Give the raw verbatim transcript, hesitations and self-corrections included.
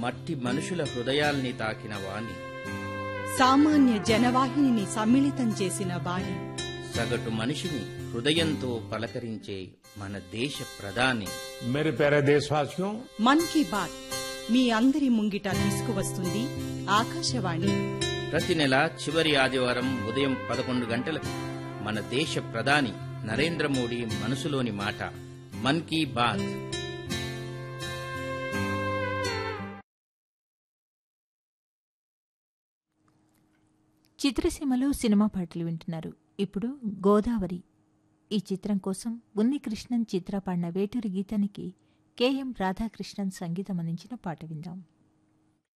మట్టి మనుషుల హృదయాల్ని తాకిన వాణి, సామాన్య జనవాహినిని సమ్మిళితం చేసిన వాణి, సగటు మనిషిని హృదయంతో పలకరించే మన దేశ ప్రధాని. मेरे प्यारे देशवासियों, మన్ కీ బాత్ మీ అందరి ముంగిట తీసుకువస్తుంది ఆకాశవాణి. ప్రతి నెల చివరి ఆదివారం ఉదయం పదకొండు గంటలకు మన దేశ ప్రధాని నరేంద్ర మోడీ మనసులోని మాట మన్ కీ బాత్. చిత్రసీమలో సినిమా పాటలు వింటున్నారు. ఇప్పుడు గోదావరి ఈ చిత్రం కోసం ఉన్నికృష్ణన్ చిత్ర పాడిన వేటూరి గీతానికి కెఎం రాధాకృష్ణన్ సంగీతం అందించిన పాట విందాం.